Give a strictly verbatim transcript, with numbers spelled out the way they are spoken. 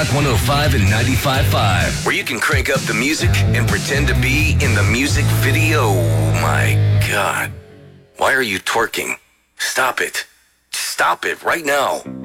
Rock one oh five and ninety-five point five, where you can crank up the music and pretend to be in the music video. Oh my God. Why are you twerking? Stop it. Stop it right now.